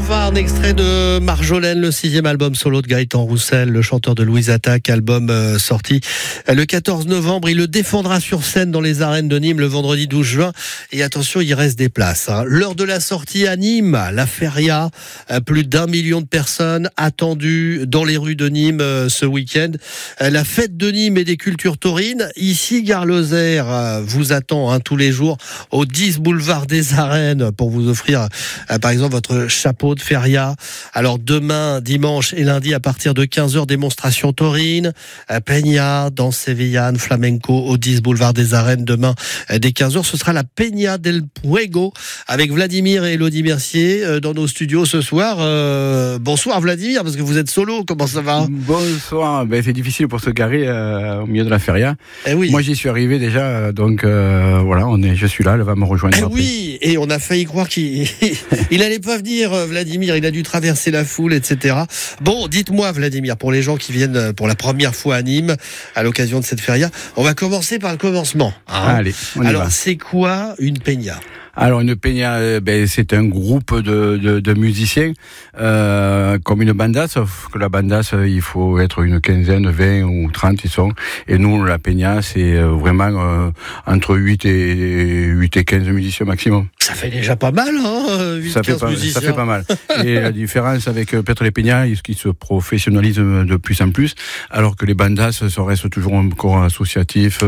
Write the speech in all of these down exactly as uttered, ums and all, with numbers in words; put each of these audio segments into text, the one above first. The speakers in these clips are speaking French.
Phare, un extrait de Marjolaine, le sixième album solo de Gaëtan Roussel, le chanteur de Louise Attaque, album euh, sorti le quatorze novembre. Il le défendra sur scène dans les arènes de Nîmes le vendredi douze juin. Et attention, il reste des places. Hein. L'heure de la sortie à Nîmes, la Feria, euh, plus d'un million de personnes attendues dans les rues de Nîmes euh, ce week-end. Euh, la fête de Nîmes et des cultures taurines. Ici, Gare Lozère euh, vous attend hein, tous les jours au dix boulevard des Arènes pour vous offrir euh, par exemple votre chapeau de feria. Alors demain, dimanche et lundi à partir de quinze heures, démonstration taurine, euh, peña, danse sévillane, flamenco au dix boulevard des Arènes. Demain euh, dès quinze heures, ce sera la Peña del Fuego avec Vladimir et Elodie Mercier euh, dans nos studios ce soir. Euh, bonsoir Vladimir, parce que vous êtes solo, comment ça va? Bonsoir, ben, c'est difficile pour se garer euh, au milieu de la feria. Eh oui. Moi j'y suis arrivé déjà, donc euh, voilà, on est, je suis là, elle va me rejoindre. Eh après. oui, et on a failli croire qu'il il allait pas venir, Vladimir, il a dû traverser la foule, et cetera. Bon, dites-moi Vladimir, pour les gens qui viennent pour la première fois à Nîmes, à l'occasion de cette feria, on va commencer par le commencement. Hein. Allez, on y Alors, va. c'est quoi une peña? Alors une peña, euh, ben, c'est un groupe de, de, de musiciens euh, comme une banda, sauf que la banda, il faut être une quinzaine, vingt ou trente ils sont. Et nous, la peña, c'est vraiment euh, entre huit et quinze musiciens maximum. Ça fait déjà pas mal, hein, huit, ça, fait quinze pas, musiciens. ça fait pas mal. Et la différence avec peut-être les peñas, ils se professionnalisent de plus en plus, alors que les bandas, ça reste toujours encore associatif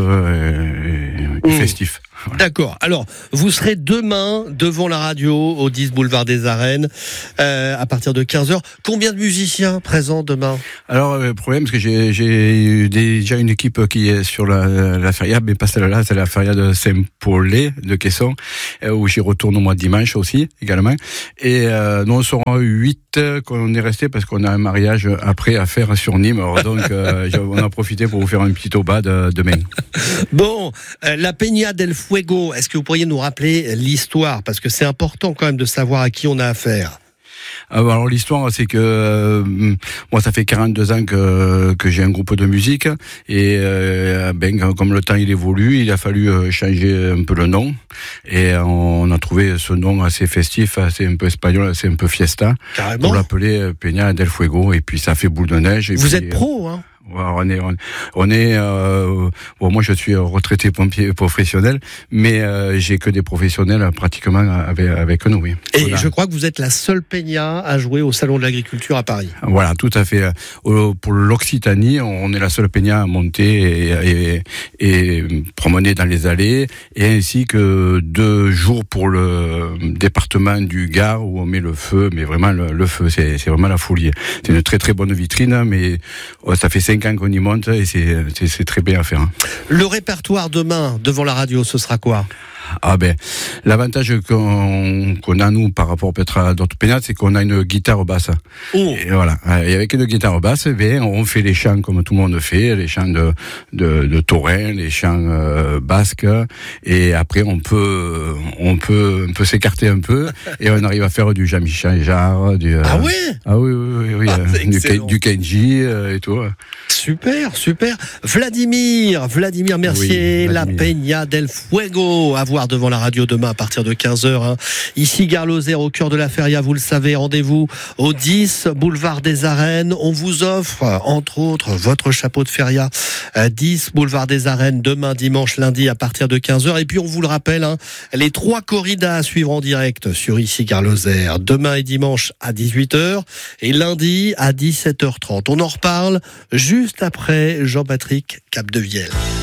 euh, et, et mmh. festif. Voilà. D'accord. Alors, vous serez demain devant la radio au dix boulevard des Arènes euh, à partir de quinze heures. Combien de musiciens présents demain? Alors, le problème, c'est que j'ai, j'ai déjà une équipe qui est sur la, la feria, mais pas celle-là, c'est la feria de Saint-Paulé de Caisson, où j'y retourne au mois de dimanche aussi, également. Et euh, nous, on sera huit qu'on est resté parce qu'on a un mariage après à faire sur Nîmes. Alors, donc, euh, on a profité pour vous faire un petit oba de, demain. Bon, euh, la Peña del Fuego, est-ce que vous pourriez nous rappeler l'histoire? Parce que c'est important quand même de savoir à qui on a affaire. Alors l'histoire, c'est que euh, moi ça fait quarante-deux ans que que j'ai un groupe de musique et euh, ben comme le temps il évolue, il a fallu changer un peu le nom et on a trouvé ce nom assez festif, assez un peu espagnol, assez un peu fiesta. Carrément. Pour l'appeler Peña del Fuego et puis ça fait boule de neige. Et vous puis, êtes pro, hein? On est, on, on est. Euh, bon, moi, je suis retraité pompier professionnel, mais euh, j'ai que des professionnels pratiquement avec, avec nous. Oui. Et voilà. Je crois que vous êtes la seule peña à jouer au Salon de l'Agriculture à Paris. Voilà, tout à fait. Pour l'Occitanie, on est la seule peña à monter et, et, et promener dans les allées, et ainsi que deux jours pour le département du Gard où on met le feu, mais vraiment le, le feu, c'est, c'est vraiment la folie. C'est une très très bonne vitrine, mais oh, ça fait cinq ans qu'on y monte et c'est, c'est, c'est très bien à faire. Le répertoire demain devant la radio, ce sera quoi? Ah ben, l'avantage qu'on, qu'on a nous par rapport peut-être à d'autres peñas, c'est qu'on a une guitare basse. Oh. Et voilà. Et avec une guitare basse, ben, on fait les chants comme tout le monde fait, les chants de, de, de taurin, les chants euh, basques. Et après, on peut, on peut, on peut s'écarter un peu et on arrive à faire du Jean-Michel Jarre, du. Ah euh, oui. Ah oui, oui, oui, oui ah, euh, du, du Kenji euh, et tout. Super, super. Vladimir, Vladimir Mercier, oui, Vladimir. La Peña del Fuego, à voir devant la radio demain à partir de quinze heures. Hein. Ici, Gare Lozère, au cœur de la feria, vous le savez, rendez-vous au dix boulevard des Arènes. On vous offre, entre autres, votre chapeau de feria, dix boulevard des Arènes, demain, dimanche, lundi, à partir de quinze heures. Et puis, on vous le rappelle, hein, les trois corridas à suivre en direct sur Ici, Gare Lozère, demain et dimanche à dix-huit heures et lundi à dix-sept heures trente. On en reparle juste après Jean-Patrick Capdevielle.